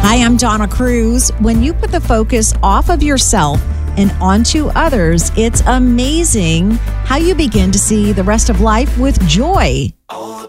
Hi, I'm Donna Cruz. When you put the focus off of yourself and onto others, it's amazing how you begin to see the rest of life with joy.